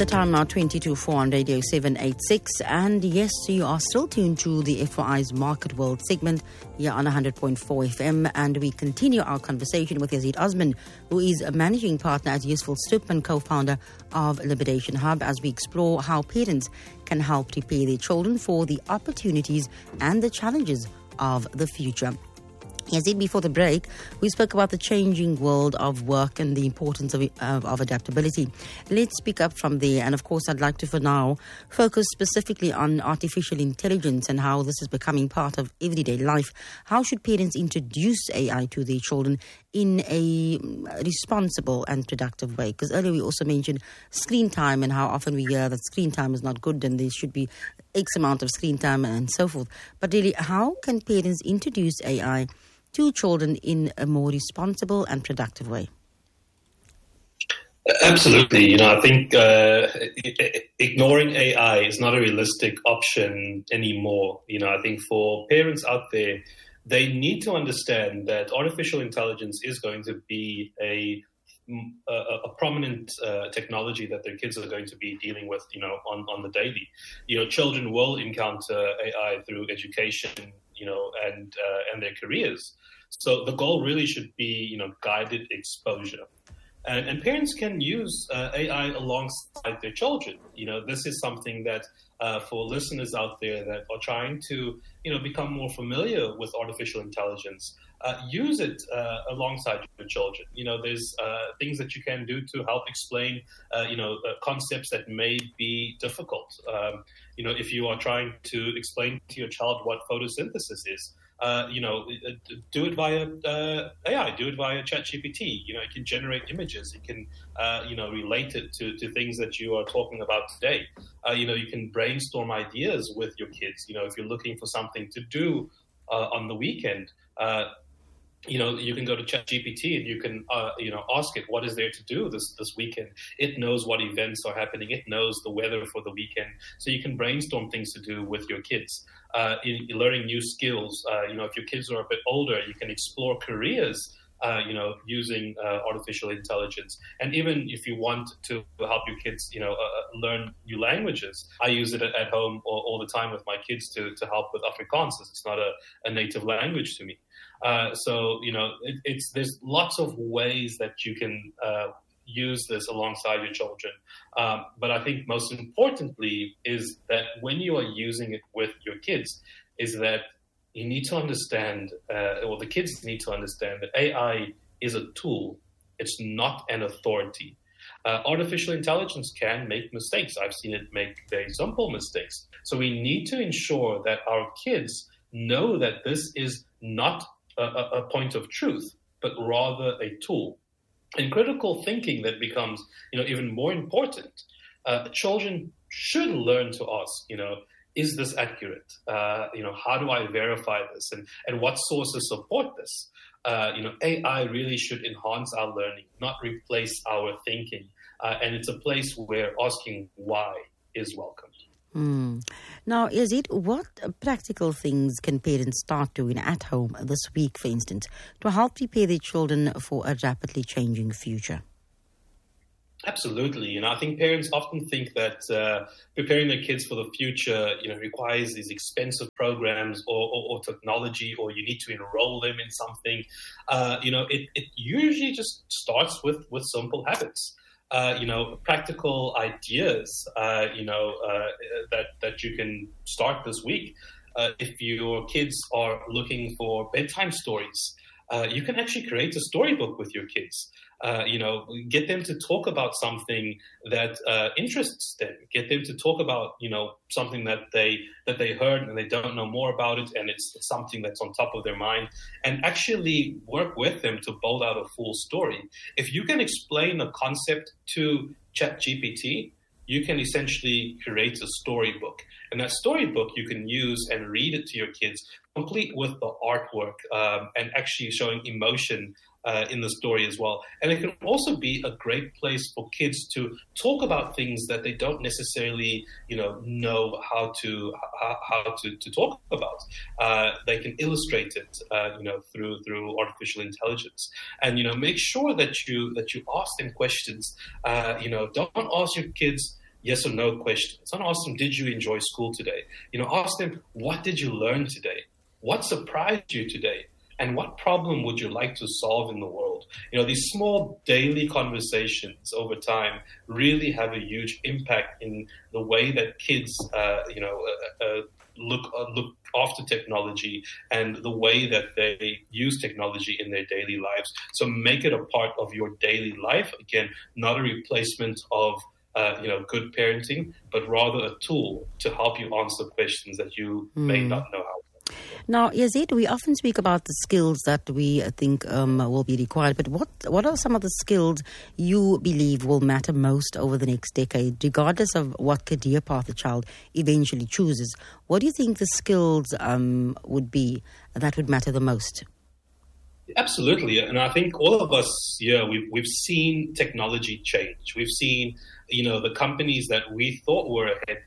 The time now 22:04 on Radio 786, and yes, you are still tuned to the FYI's Market World segment here on 100.4 FM, and we continue our conversation with Yazid Osman, who is a managing partner at Useful Stoop and co-founder of Libidation Hub, as we explore how parents can help prepare their children for the opportunities and the challenges of the future. Yazid, before the break, we spoke about the changing world of work and the importance of adaptability. Let's pick up from there. And of course, I'd like to, for now, focus specifically on artificial intelligence and how this is becoming part of everyday life. How should parents introduce AI to their children in a responsible and productive way? Because earlier we also mentioned screen time and how often we hear that screen time is not good and there should be X amount of screen time and so forth. But really, how can parents introduce AI to children in a more responsible and productive way? Absolutely. I think ignoring AI is not a realistic option anymore. I think for parents out there, they need to understand that artificial intelligence is going to be a prominent technology that their kids are going to be dealing with, on the daily. Children will encounter AI through education, and their careers. So the goal really should be, guided exposure. And parents can use AI alongside their children. This is something that for listeners out there that are trying to, become more familiar with artificial intelligence, use it alongside your children. There's things that you can do to help explain, concepts that may be difficult. If you are trying to explain to your child what photosynthesis is, do it via AI, do it via ChatGPT. It can generate images. It can, relate it to things that you are talking about today. You can brainstorm ideas with your kids. If you're looking for something to do on the weekend, you can go to ChatGPT and you can, ask it what is there to do this weekend. It knows what events are happening. It knows the weather for the weekend. So you can brainstorm things to do with your kids. In learning new skills, if your kids are a bit older, you can explore careers, using artificial intelligence. And even if you want to help your kids, learn new languages, I use it at home all the time with my kids to help with Afrikaans. It's not a native language to me. There's lots of ways that you can use this alongside your children. But I think most importantly is that when you are using it with your kids, is that you need to understand, or the kids need to understand, that AI is a tool. It's not an authority. Artificial intelligence can make mistakes. I've seen it make very simple mistakes. So we need to ensure that our kids know that this is not a point of truth, but rather a tool. And critical thinking that becomes, even more important. Children should learn to ask, is this accurate? How do I verify this? And what sources support this? AI really should enhance our learning, not replace our thinking. And it's a place where asking why is welcomed. Now, Yazid, what practical things can parents start doing at home this week, for instance, to help prepare their children for a rapidly changing future? Absolutely. I think parents often think that preparing their kids for the future, requires these expensive programs or technology, or you need to enroll them in something. It usually just starts with simple habits. Practical ideas, that you can start this week. If your kids are looking for bedtime stories, you can actually create a storybook with your kids. Get them to talk about something that interests them. Get them to talk about, something that they heard and they don't know more about it, and it's something that's on top of their mind, and actually work with them to build out a full story. If you can explain a concept to ChatGPT, you can essentially create a storybook. And that storybook you can use and read it to your kids, complete with the artwork, and actually showing emotion in the story as well. And it can also be a great place for kids to talk about things that they don't necessarily, know how to talk about. They can illustrate it, through artificial intelligence, and make sure that you ask them questions. Don't ask your kids yes or no questions. Don't ask them, did you enjoy school today? Ask them, what did you learn today? What surprised you today? And what problem would you like to solve in the world? These small daily conversations over time really have a huge impact in the way that kids, look after technology and the way that they use technology in their daily lives. So make it a part of your daily life. Again, not a replacement of good parenting, but rather a tool to help you answer questions that you may not know how. Now, Yazid, we often speak about the skills that we think will be required, but what are some of the skills you believe will matter most over the next decade, regardless of what career path the child eventually chooses? What do you think the skills would be that would matter the most? Absolutely, and I think all of us here, we've seen technology change. We've seen, the companies that we thought were ahead,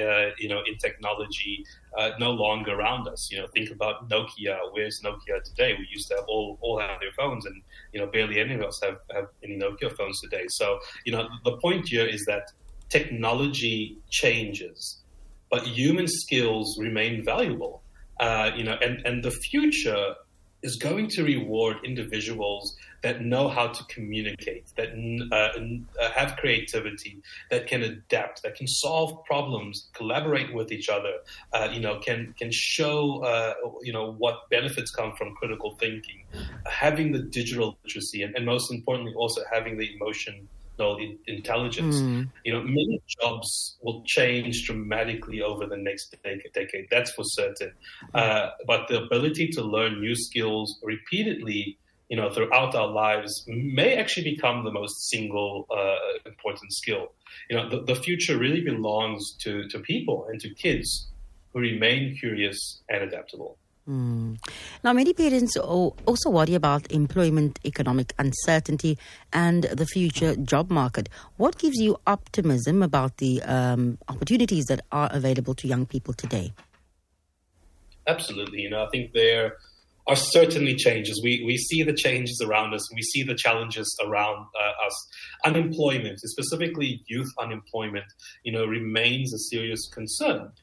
in technology, no longer around us. Think about Nokia. Where's Nokia today? We used to have all have their phones, and barely any of us have any Nokia phones today. So, the point here is that technology changes, but human skills remain valuable. And the future is going to reward individuals that know how to communicate, that have creativity, that can adapt, that can solve problems, collaborate with each other, can show, what benefits come from critical thinking, having the digital literacy, and most importantly, also having the emotional intelligence. Many jobs will change dramatically over the next decade. That's for certain. But the ability to learn new skills repeatedly, throughout our lives may actually become the most single important skill. The future really belongs to people and to kids who remain curious and adaptable. Now, many parents also worry about employment, economic uncertainty, and the future job market. What gives you optimism about the opportunities that are available to young people today? Absolutely. I think there are certainly changes. We see the changes around us. We see the challenges around us. Unemployment, specifically youth unemployment, remains a serious concern.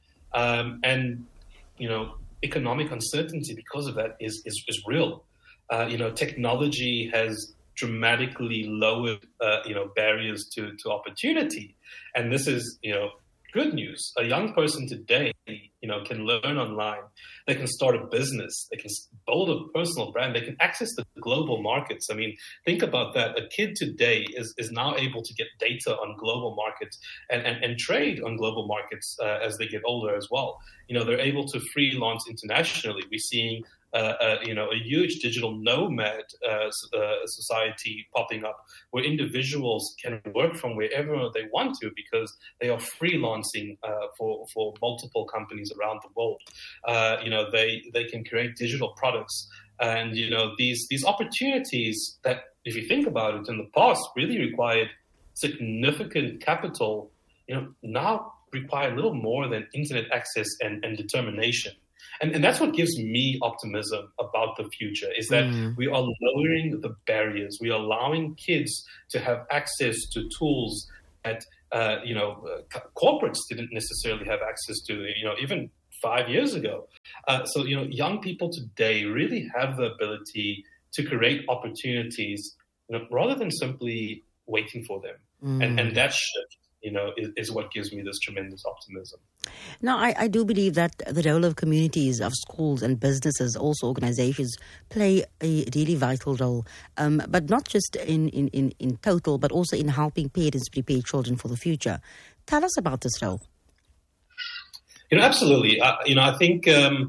Economic uncertainty because of that is real. Technology has dramatically lowered, barriers to opportunity. And this is, good news. A young person today, can learn online. They can start a business. They can build a personal brand. They can access the global markets. I mean, think about that. A kid today is now able to get data on global markets and trade on global markets as they get older as well. They're able to freelance internationally. We're seeing a huge digital nomad society popping up where individuals can work from wherever they want to because they are freelancing for multiple companies around the world. They can create digital products, and these opportunities that, if you think about it, in the past really required significant capital, now require little more than internet access and determination. And that's what gives me optimism about the future, is that we are lowering the barriers. We are allowing kids to have access to tools that, corporates didn't necessarily have access to, even 5 years ago. So young people today really have the ability to create opportunities, rather than simply waiting for them. And that shift, is what gives me this tremendous optimism. Now, I do believe that the role of communities, of schools and businesses, also organizations, play a really vital role, but not just in total, but also in helping parents prepare children for the future. Tell us about this role. Absolutely. I think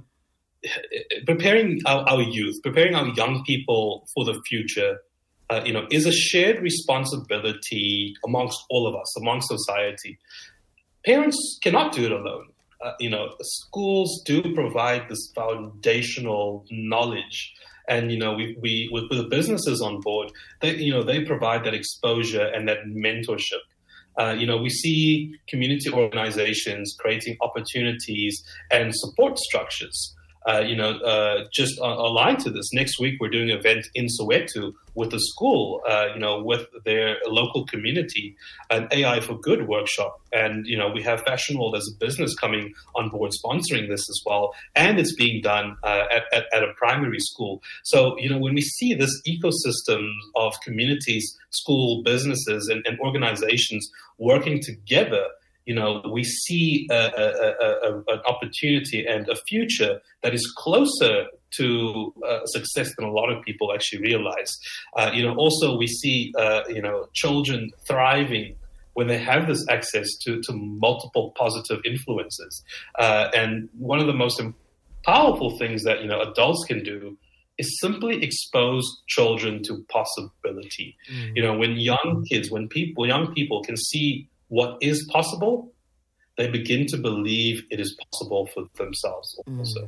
preparing our youth, preparing our young people for the future, is a shared responsibility amongst all of us, amongst society. Parents cannot do it alone. Schools do provide this foundational knowledge, and we with the businesses on board, they provide that exposure and that mentorship. We see community organizations creating opportunities and support structures. just aligned to this. Next week, we're doing an event in Soweto with a school, with their local community, an AI for Good workshop. And, we have Fashion World as a business coming on board sponsoring this as well. And it's being done at a primary school. So, when we see this ecosystem of communities, school, businesses, and organizations working together, we see an opportunity and a future that is closer to success than a lot of people actually realize. Also we see, children thriving when they have this access to multiple positive influences. And one of the most powerful things that, adults can do is simply expose children to possibility. When young people can see what is possible, they begin to believe it is possible for themselves also.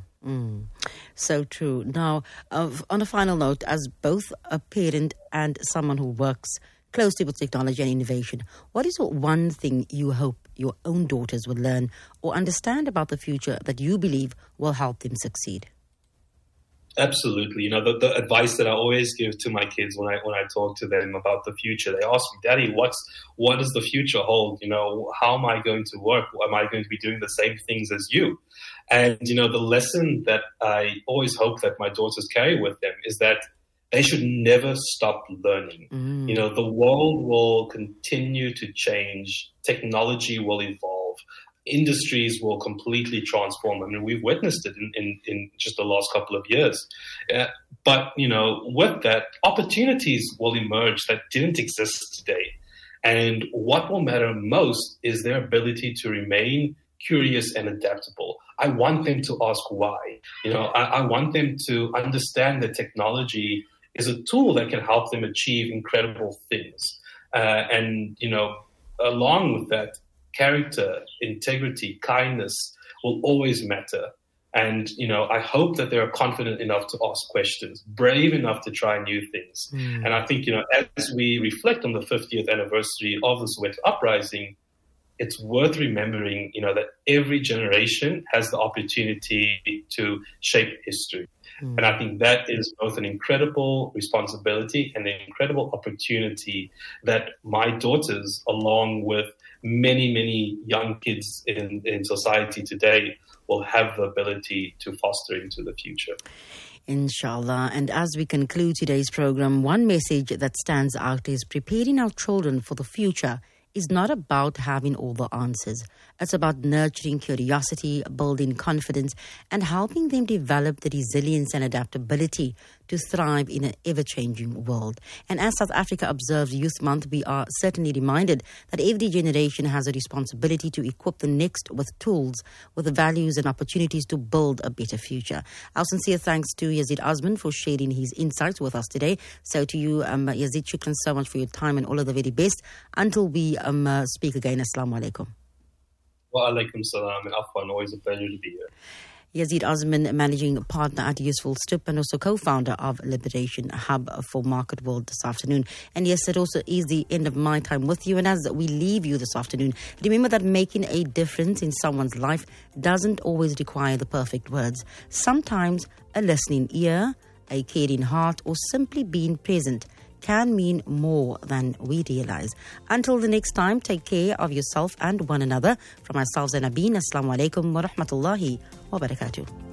So true. Now, on a final note, as both a parent and someone who works closely with technology and innovation, what is one thing you hope your own daughters will learn or understand about the future that you believe will help them succeed? Absolutely. The advice that I always give to my kids when I talk to them about the future, they ask me, Daddy, what does the future hold? How am I going to work? Am I going to be doing the same things as you? And, the lesson that I always hope that my daughters carry with them is that they should never stop learning. The world will continue to change. Technology will evolve. Industries will completely transform. I mean, we've witnessed it in just the last couple of years. But, with that, opportunities will emerge that didn't exist today. And what will matter most is their ability to remain curious and adaptable. I want them to ask why. I want them to understand that technology is a tool that can help them achieve incredible things. Along with that, character, integrity, kindness will always matter. And, I hope that they are confident enough to ask questions, brave enough to try new things. And I think, as we reflect on the 50th anniversary of the Soweto Uprising, it's worth remembering, that every generation has the opportunity to shape history. And I think that is both an incredible responsibility and an incredible opportunity that my daughters, along with many, many young kids in society today, will have the ability to foster into the future. Inshallah. And as we conclude today's program, one message that stands out is preparing our children for the future is not about having all the answers. It's about nurturing curiosity, building confidence, and helping them develop the resilience and adaptability to thrive in an ever-changing world. And as South Africa observes Youth Month, we are certainly reminded that every generation has a responsibility to equip the next with tools, with the values and opportunities to build a better future. Our sincere thanks to Yazid Osman for sharing his insights with us today. So to you, Yazid, shukran so much for your time and all of the very best. Until we speak again, Assalamu alaikum. Wa alaikum salam and afwan, always a pleasure to be here. Yazid Osman, Managing Partner at Useful Stoop and also co-founder of Liberation Hub for Market World this afternoon. And yes, it also is the end of my time with you. And as we leave you this afternoon, remember that making a difference in someone's life doesn't always require the perfect words. Sometimes a listening ear, a caring heart, or simply being present can mean more than we realize. Until the next time, take care of yourself and one another. From ourselves and Abeen, Assalamu alaikum wa rahmatullahi wa barakatuh.